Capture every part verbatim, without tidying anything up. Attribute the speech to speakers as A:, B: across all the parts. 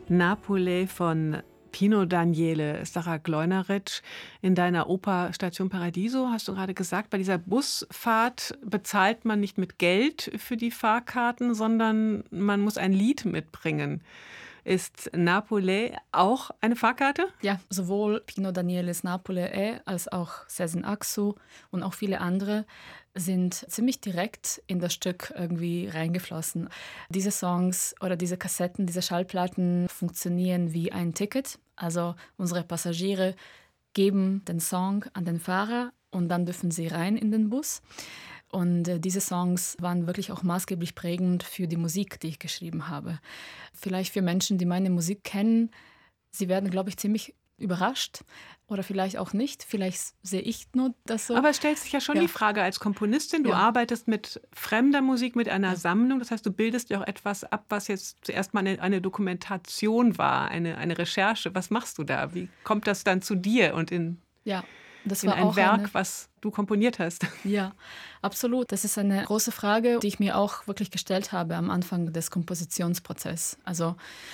A: Napoli von Pino Daniele, Sarah Gleunerich. In deiner Oper Station Paradiso hast du gerade gesagt, bei dieser Busfahrt bezahlt man nicht mit Geld für die Fahrkarten, sondern man muss ein Lied mitbringen. Ist Napoli auch eine Fahrkarte?
B: Ja, sowohl Pino Danieles Napoli als auch Sezen Aksu und auch viele andere sind ziemlich direkt in das Stück irgendwie reingeflossen. Diese Songs oder diese Kassetten, diese Schallplatten funktionieren wie ein Ticket. Also unsere Passagiere geben den Song an den Fahrer und dann dürfen sie rein in den Bus. Und äh, diese Songs waren wirklich auch maßgeblich prägend für die Musik, die ich geschrieben habe. Vielleicht für Menschen, die meine Musik kennen, sie werden, glaube ich, ziemlich überrascht oder vielleicht auch nicht. Vielleicht sehe ich nur das so.
A: Aber es stellt sich ja schon
B: Ja.
A: die Frage als Komponistin, du
B: Ja.
A: arbeitest mit fremder Musik, mit einer
B: Ja.
A: Sammlung. Das heißt, du bildest ja auch etwas ab, was jetzt zuerst mal eine, eine Dokumentation war, eine, eine Recherche. Was machst du da? Wie kommt das dann zu dir und in,
B: Ja, das
A: in
B: war
A: ein
B: auch
A: Werk,
B: eine,
A: was du komponiert hast?
B: ja, absolut. Das ist eine große Frage, die ich mir auch wirklich gestellt habe am Anfang des Kompositionsprozesses. Also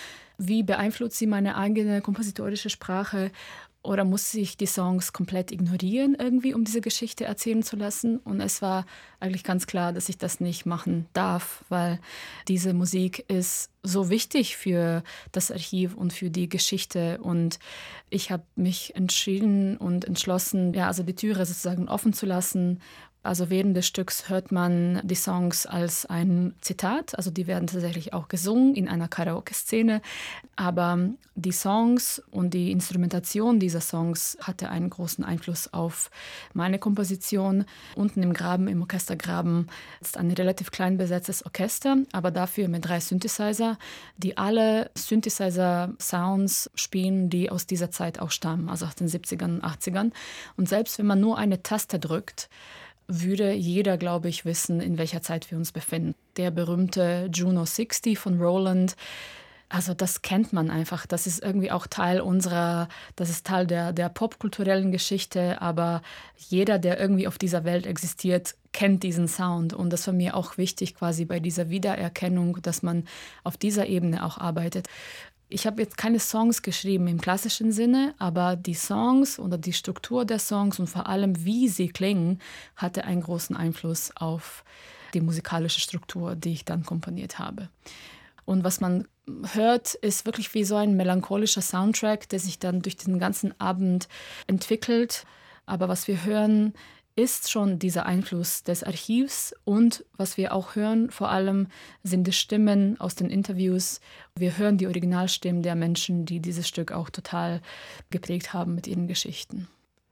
B: wie beeinflusst sie meine eigene kompositorische Sprache? Oder muss ich die Songs komplett ignorieren irgendwie, um diese Geschichte erzählen zu lassen? Und es war eigentlich ganz klar, dass ich das nicht machen darf, weil diese Musik ist so wichtig für das Archiv und für die Geschichte. Und ich habe mich entschieden und entschlossen, ja, also die Türe sozusagen offen zu lassen. Also während des Stücks hört man die Songs als ein Zitat, also die werden tatsächlich auch gesungen in einer Karaoke-Szene, aber die Songs und die Instrumentation dieser Songs hatte einen großen Einfluss auf meine Komposition. Unten im Graben, im Orchestergraben, ist ein relativ klein besetztes Orchester, aber dafür mit drei Synthesizer, die alle Synthesizer-Sounds spielen, die aus dieser Zeit auch stammen, also aus den siebzigern und achtzigern. Und selbst wenn man nur eine Taste drückt, würde jeder, glaube ich, wissen, in welcher Zeit wir uns befinden. Der berühmte Juno sechzig von Roland, also das kennt man einfach. Das ist irgendwie auch Teil unserer, das ist Teil der, der popkulturellen Geschichte, aber jeder, der irgendwie auf dieser Welt existiert, kennt diesen Sound. Und das war mir auch wichtig quasi bei dieser Wiedererkennung, dass man auf dieser Ebene auch arbeitet. Ich habe jetzt keine Songs geschrieben im klassischen Sinne, aber die Songs oder die Struktur der Songs und vor allem, wie sie klingen, hatte einen großen Einfluss auf die musikalische Struktur, die ich dann komponiert habe. Und was man hört, ist wirklich wie so ein melancholischer Soundtrack, der sich dann durch den ganzen Abend entwickelt. Aber was wir hören, ist schon dieser Einfluss des Archivs und was wir auch hören, vor allem sind die Stimmen aus den Interviews. Wir hören die Originalstimmen der Menschen, die dieses Stück auch total geprägt haben mit ihren Geschichten.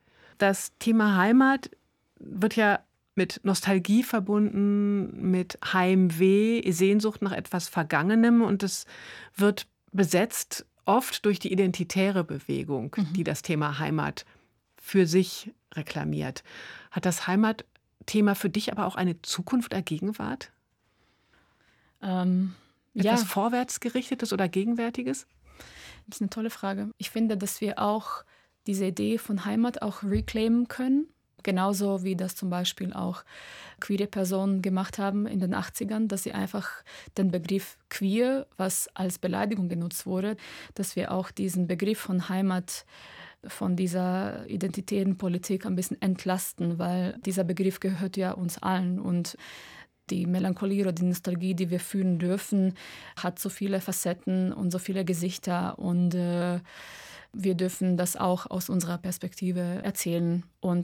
A: Das Thema Heimat wird ja mit Nostalgie verbunden, mit Heimweh, Sehnsucht nach etwas Vergangenem und es wird besetzt oft durch die identitäre Bewegung, mhm. die das Thema Heimat für sich reklamiert. Hat das Heimatthema für dich aber auch eine Zukunft oder Gegenwart?
B: Ähm,
A: Etwas
B: ja.
A: Vorwärtsgerichtetes oder Gegenwärtiges?
B: Das ist eine tolle Frage. Ich finde, dass wir auch diese Idee von Heimat auch reclaimen können. Genauso wie das zum Beispiel auch queere Personen gemacht haben in den achtzigern, dass sie einfach den Begriff queer, was als Beleidigung genutzt wurde, dass wir auch diesen Begriff von Heimat von dieser identitären Politik ein bisschen entlasten, weil dieser Begriff gehört ja uns allen und die Melancholie oder die Nostalgie, die wir fühlen dürfen, hat so viele Facetten und so viele Gesichter und äh, wir dürfen das auch aus unserer Perspektive erzählen und